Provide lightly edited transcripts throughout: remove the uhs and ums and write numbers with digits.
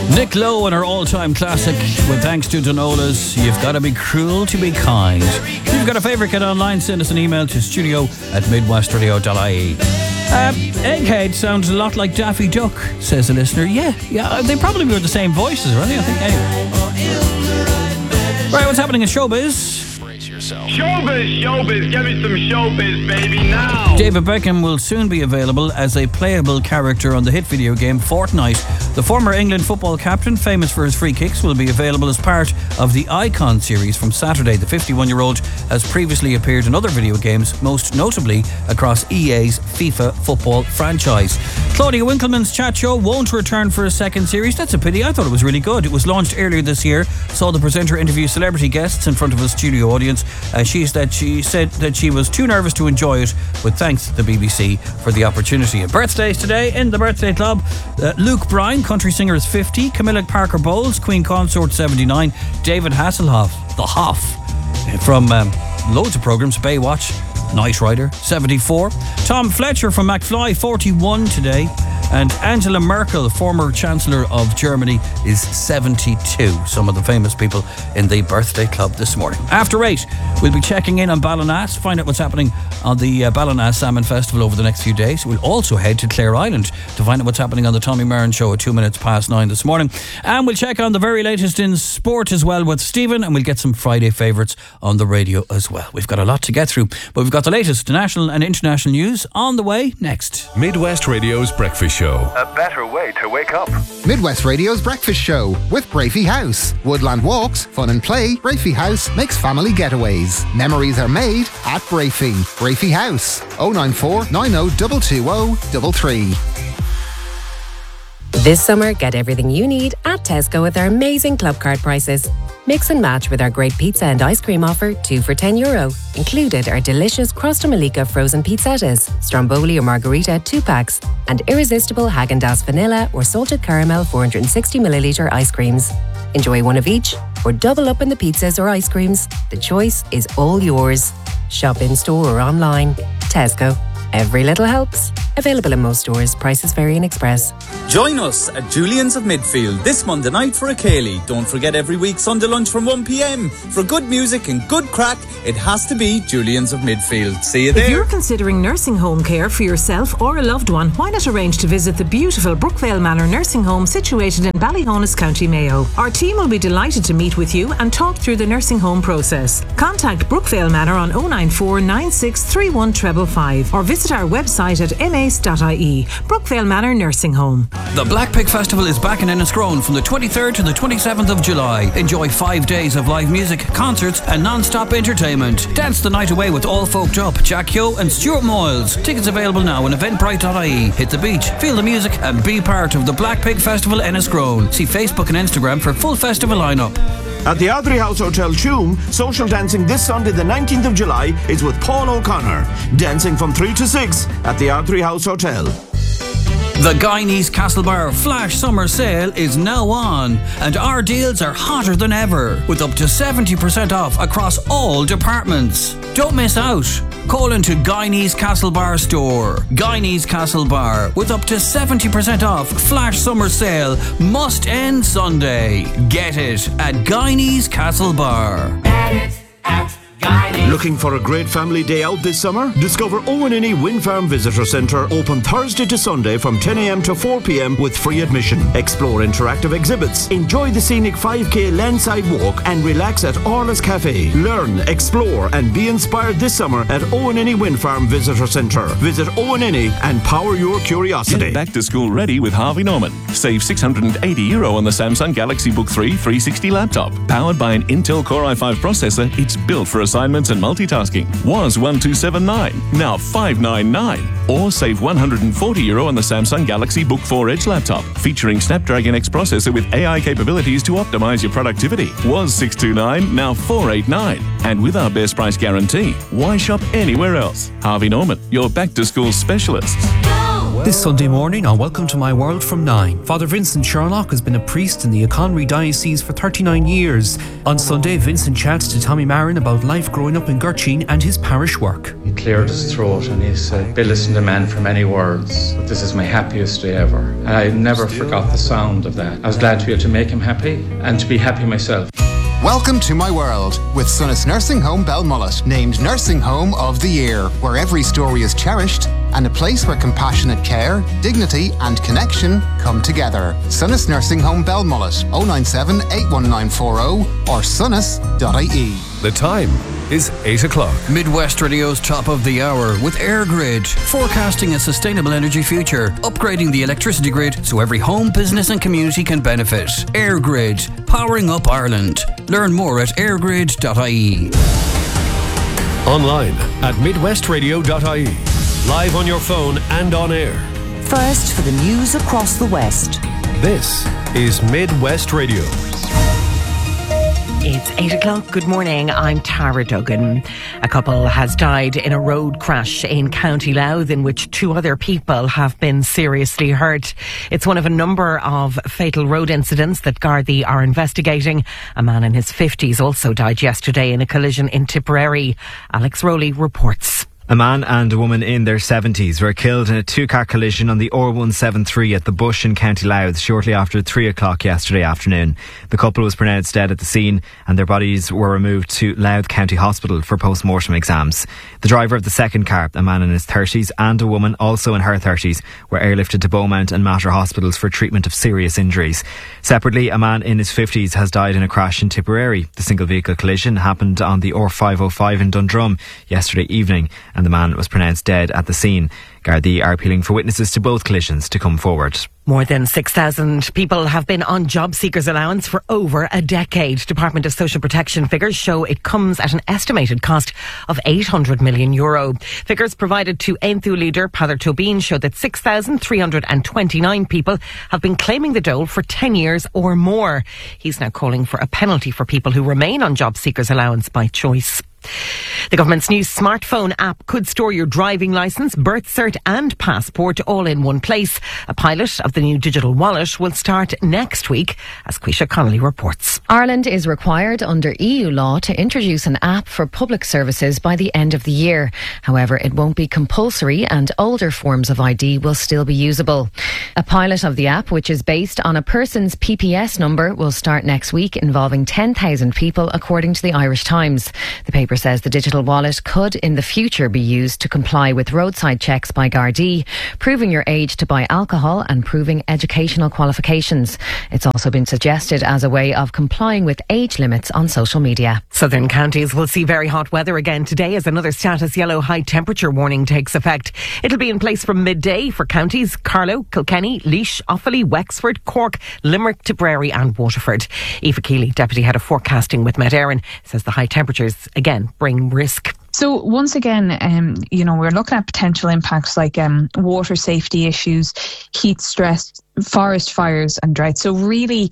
Nick Lowe and her all-time classic with thanks to Donola's You've Got to Be Cruel to Be Kind. If you've got a favourite, get online, send us an email to studio@midwestradio.ie. Egghead sounds a lot like Daffy Duck, says a listener. Yeah, they probably were the same voices, really, I think. Anyway. Right, what's happening in showbiz? Showbiz, give me some showbiz, baby, now. David Beckham will soon be available as a playable character on the hit video game Fortnite. The former England football captain, famous for his free kicks, will be available as part of the Icon series from Saturday. The 51-year-old has previously appeared in other video games, most notably across EA's FIFA football franchise. Claudia Winkleman's chat show won't return for a second series. That's a pity. I thought it was really good. It was launched earlier this year. Saw the presenter interview celebrity guests in front of a studio audience. She said that she was too nervous to enjoy it, but thanks to the BBC for the opportunity. And birthdays today in the Birthday Club. Luke Bryan, country singer, is 50. Camilla Parker Bowles, Queen Consort, 79. David Hasselhoff, the Hoff, from loads of programmes, Baywatch, Knight Rider, 74. Tom Fletcher from McFly, 41 today. And Angela Merkel, former Chancellor of Germany, is 72. Some of the famous people in the Birthday Club this morning. After 8, we'll be checking in on Ballynass, find out what's happening on the Ballynass Salmon Festival over the next few days. We'll also head to Clare Island to find out what's happening on the Tommy Marin Show at 9:02 this morning. And we'll check on the very latest in sport as well with Stephen, and we'll get some Friday favourites on the radio as well. We've got a lot to get through, but we've got the latest national and international news on the way next. Midwest Radio's Breakfast Show. A better way to wake up. Midwest Radio's Breakfast Show with Brafey House. Woodland walks, fun and play. Brafey House makes family getaways. Memories are made at Brafey. Brafey House. 094 90 220 33. This summer, get everything you need at Tesco with our amazing club card prices. Mix and match with our great pizza and ice cream offer, 2 for €10. Included are delicious Crosta Malika frozen pizzettas, Stromboli or Margarita 2 packs, and irresistible Häagen-Dazs vanilla or salted caramel 460ml ice creams. Enjoy one of each or double up in the pizzas or ice creams. The choice is all yours. Shop in store or online. Tesco. Every little helps. Available in most stores. Prices vary in Express. Join us at Julian's of Midfield this Monday night for a Ceilidh. Don't forget every week Sunday lunch from 1pm. For good music and good crack, it has to be Julian's of Midfield. See you there. If you're considering nursing home care for yourself or a loved one, why not arrange to visit the beautiful Brookvale Manor Nursing Home situated in Ballyhonus, County Mayo. Our team will be delighted to meet with you and talk through the nursing home process. Contact Brookvale Manor on 094 9631 555 or visit our website at mace.ie. Brookvale Manor Nursing Home. The Black Pig Festival is back in Enniscrone from the 23rd to the 27th of July. Enjoy 5 days of live music, concerts and non-stop entertainment. Dance the night away with All Folked Up, Jack Yo and Stuart Moyles. Tickets available now on eventbrite.ie. Hit the beach, feel the music and be part of the Black Pig Festival Enniscrone. See Facebook and Instagram for full festival lineup. At the Ardrey House Hotel Tuam, social dancing this Sunday the 19th of July is with Paul O'Connor. Dancing from 3 to 6 at the Ardrey House Hotel. The Guyanese Castlebar Flash Summer Sale is now on, and our deals are hotter than ever, with up to 70% off across all departments. Don't miss out. Call into Guyanese Castlebar store. Guyanese Castlebar, with up to 70% off Flash Summer Sale, must end Sunday. Get it at Guyanese Castlebar. Get it at Guyanese. Looking for a great family day out this summer? Discover Owen Innie Wind Farm Visitor Centre, open Thursday to Sunday from 10am to 4pm with free admission. Explore interactive exhibits, enjoy the scenic 5k landside walk and relax at Orla's Cafe. Learn, explore and be inspired this summer at Owen Innie Wind Farm Visitor Centre. Visit Owen Innie and power your curiosity. Get back to school ready with Harvey Norman. Save €680 on the Samsung Galaxy Book 3 360 laptop. Powered by an Intel Core i5 processor, it's built for assignments and multitasking. Was 1279, now 599. Or save €140 on the Samsung Galaxy Book 4 Edge laptop, featuring Snapdragon X processor with AI capabilities to optimize your productivity. Was 629, now 489. And with our best price guarantee, why shop anywhere else? Harvey Norman, your back to school specialists. Go This Sunday morning on Welcome to My World from 9, Father Vincent Sherlock has been a priest in the Conwy Diocese for 39 years. On Sunday, Vincent chats to Tommy Marin about life growing up in Gurchin and his parish work. He cleared his throat and he said, "Be listening to man for many words, but this is my happiest day ever." And I never forgot the sound of that. I was glad to be able to make him happy and to be happy myself. Welcome to My World with Sunnis Nursing Home Belmullet, named Nursing Home of the Year, where every story is cherished and a place where compassionate care, dignity and connection come together. Sunnis Nursing Home Belmullet, 097 81940 or sunnis.ie. The time is 8 o'clock. Midwest Radio's top of the hour with AirGrid, forecasting a sustainable energy future, upgrading the electricity grid so every home, business and community can benefit. AirGrid, powering up Ireland. Learn more at airgrid.ie. Online at midwestradio.ie. Live on your phone and on air. First for the news across the West. This is Midwest Radio. It's 8 o'clock. Good morning. I'm Tara Duggan. A couple has died in a road crash in County Louth in which 2 other people have been seriously hurt. It's one of a number of fatal road incidents that Gardaí are investigating. A man in his 50s also died yesterday in a collision in Tipperary. Alex Rowley reports. A man and a woman in their 70s were killed in a 2-car collision on the R173 at the Bush in County Louth shortly after 3 o'clock yesterday afternoon. The couple was pronounced dead at the scene and their bodies were removed to Louth County Hospital for post-mortem exams. The driver of the second car, a man in his 30s, and a woman also in her 30s, were airlifted to Beaumont and Mater hospitals for treatment of serious injuries. Separately, a man in his 50s has died in a crash in Tipperary. The single vehicle collision happened on the R505 in Dundrum yesterday evening, and the man was pronounced dead at the scene. Gardaí are appealing for witnesses to both collisions to come forward. More than 6,000 people have been on job seekers allowance for over a decade. Department of Social Protection figures show it comes at an estimated cost of €800 million. Figures provided to Aontú leader Peadar Tóibín show that 6,329 people have been claiming the dole for 10 years or more. He's now calling for a penalty for people who remain on job seekers allowance by choice. The government's new smartphone app could store your driving licence, birth cert and passport all in one place. A pilot of the new digital wallet will start next week, as Quisha Connolly reports. Ireland is required under EU law to introduce an app for public services by the end of the year. However, it won't be compulsory and older forms of ID will still be usable. A pilot of the app, which is based on a person's PPS number, will start next week, involving 10,000 people, according to the Irish Times. The paper says the digital wallet could in the future be used to comply with roadside checks by Gardaí, proving your age to buy alcohol and proving educational qualifications. It's also been suggested as a way of complying with age limits on social media. Southern counties will see very hot weather again today as another status yellow high temperature warning takes effect. It'll be in place from midday for counties Carlow, Kilkenny, Laois, Offaly, Wexford, Cork, Limerick, Tipperary and Waterford. Aoife Keeley, Deputy Head of Forecasting with Met Éireann, says the high temperatures again bring risk. So once again, we're looking at potential impacts like water safety issues, heat stress, forest fires and drought. So really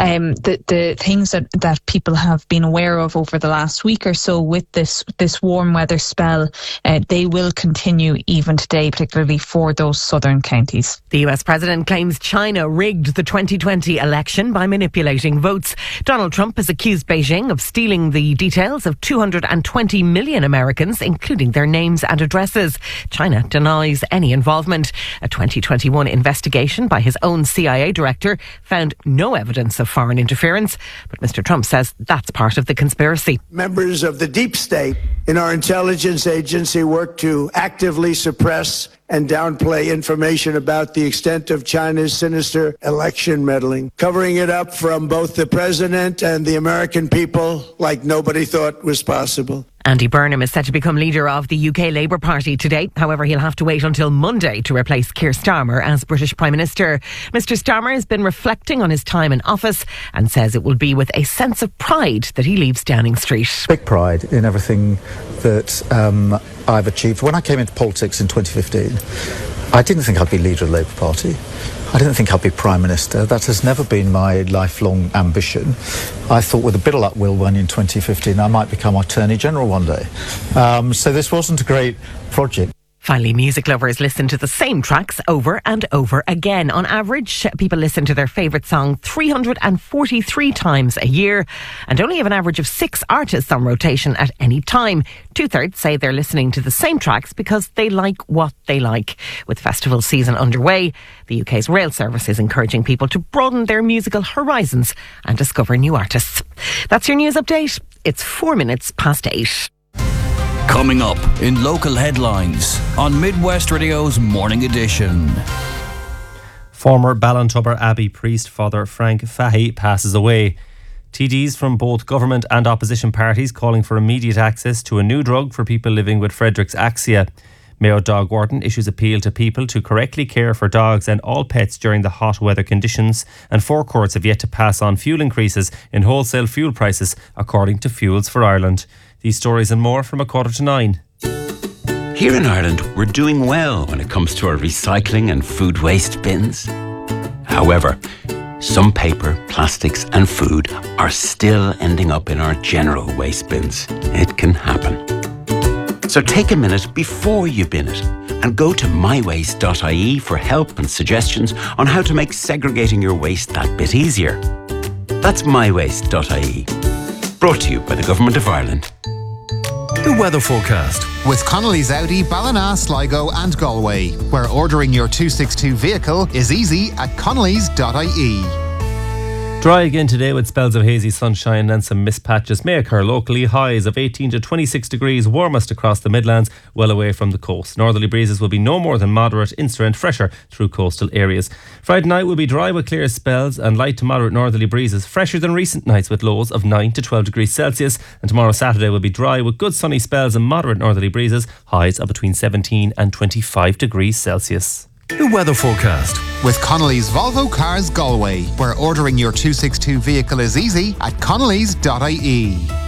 the things that people have been aware of over the last week or so with this warm weather spell, they will continue even today, particularly for those southern counties. The US President claims China rigged the 2020 election by manipulating votes. Donald Trump has accused Beijing of stealing the details of 220 million Americans, including their names and addresses. China denies any involvement. A 2021 investigation by his own CIA director found no evidence of foreign interference, but Mr. Trump says that's part of the conspiracy. Members of the deep state in our intelligence agency work to actively suppress and downplay information about the extent of China's sinister election meddling, covering it up from both the president and the American people like nobody thought was possible. Andy Burnham is set to become leader of the UK Labour Party today. However, he'll have to wait until Monday to replace Keir Starmer as British Prime Minister. Mr. Starmer has been reflecting on his time in office and says it will be with a sense of pride that he leaves Downing Street. Big pride in everything that I've achieved. When I came into politics in 2015, I didn't think I'd be leader of the Labour Party. I didn't think I'd be Prime Minister. That has never been my lifelong ambition. I thought with a bit of luck, Will, when in 2015 I might become Attorney General one day. So this wasn't a great project. Finally, music lovers listen to the same tracks over and over again. On average, people listen to their favourite song 343 times a year and only have an average of 6 artists on rotation at any time. 2/3 say they're listening to the same tracks because they like what they like. With festival season underway, the UK's rail service is encouraging people to broaden their musical horizons and discover new artists. That's your news update. It's 4 minutes past 8. Coming up in local headlines on Midwest Radio's Morning Edition. Former Ballintubber Abbey priest Father Frank Fahey passes away. TDs from both government and opposition parties calling for immediate access to a new drug for people living with Friedreich's axia. Mayo Dog Warden issues appeal to people to correctly care for dogs and all pets during the hot weather conditions, and 4 courts have yet to pass on fuel increases in wholesale fuel prices, according to Fuels for Ireland. These stories and more from 8:45. Here in Ireland, we're doing well when it comes to our recycling and food waste bins. However, some paper, plastics and food are still ending up in our general waste bins. It can happen. So take a minute before you bin it and go to mywaste.ie for help and suggestions on how to make segregating your waste that bit easier. That's mywaste.ie. Brought to you by the Government of Ireland. The weather forecast. With Connolly's Audi, Ballina, Sligo and Galway, where ordering your 262 vehicle is easy at connellys.ie. Dry again today with spells of hazy sunshine and some mist patches may occur locally. Highs of 18 to 26 degrees, warmest across the Midlands, well away from the coast. Northerly breezes will be no more than moderate, inster and fresher through coastal areas. Friday night will be dry with clear spells and light to moderate northerly breezes, fresher than recent nights with lows of 9 to 12 degrees Celsius. And tomorrow Saturday will be dry with good sunny spells and moderate northerly breezes, highs of between 17 and 25 degrees Celsius. The weather forecast. With Connolly's Volvo Cars Galway, where ordering your 262 vehicle is easy at connellys.ie.